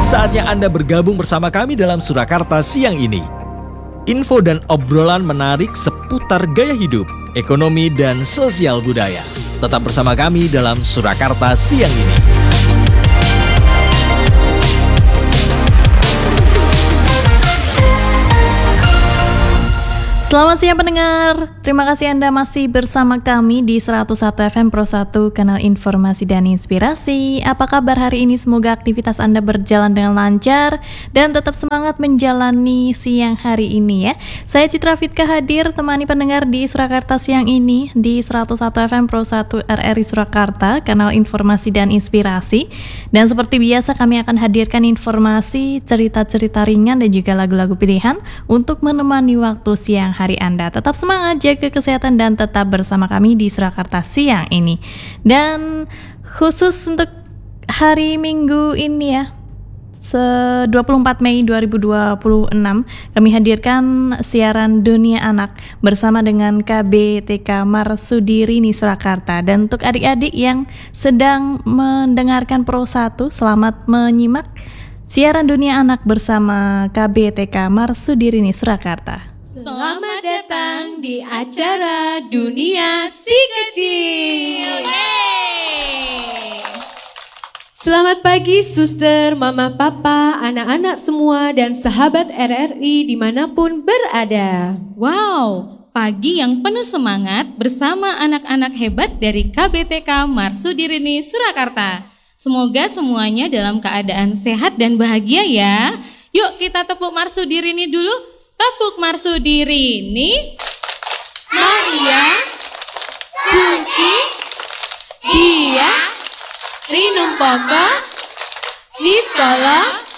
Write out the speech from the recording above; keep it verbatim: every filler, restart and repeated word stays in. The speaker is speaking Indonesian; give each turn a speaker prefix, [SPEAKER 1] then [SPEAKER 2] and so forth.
[SPEAKER 1] Saatnya Anda bergabung bersama kami dalam Surakarta siang ini. Info dan obrolan menarik seputar gaya hidup, ekonomi, dan sosial budaya. Tetap bersama kami dalam Surakarta siang ini.
[SPEAKER 2] Selamat siang pendengar, terima kasih Anda masih bersama kami di seratus satu F M Pro satu, kanal informasi dan inspirasi. Apa kabar hari ini? Semoga aktivitas Anda berjalan dengan lancar dan tetap semangat menjalani siang hari ini ya. Saya Citra Fitka hadir temani pendengar di Surakarta siang ini di seratus satu F M Pro satu R R I Surakarta, kanal informasi dan inspirasi. Dan seperti biasa kami akan hadirkan informasi, cerita-cerita ringan dan juga lagu-lagu pilihan untuk menemani waktu siang hari Anda. Tetap semangat, jaga kesehatan dan tetap bersama kami di Surakarta siang ini. Dan khusus untuk hari Minggu ini ya, dua puluh empat Mei dua ribu dua puluh enam, kami hadirkan siaran Dunia Anak bersama dengan K B T K Marsudirini Surakarta. Dan untuk adik-adik yang sedang mendengarkan Pro satu, selamat menyimak siaran Dunia Anak bersama K B T K Marsudirini Surakarta.
[SPEAKER 3] Selamat datang di acara Dunia Si Kecil. Yeay. Selamat pagi suster, mama, papa, anak-anak semua dan sahabat R R I dimanapun berada.
[SPEAKER 4] Wow, pagi yang penuh semangat bersama anak-anak hebat dari K B T K Marsudirini Surakarta. Semoga semuanya dalam keadaan sehat dan bahagia ya. Yuk kita tepuk Marsudirini dulu. Tepuk Marsudirini,
[SPEAKER 3] Maria, Suci, Dia, Rinum Poko, Niskolo,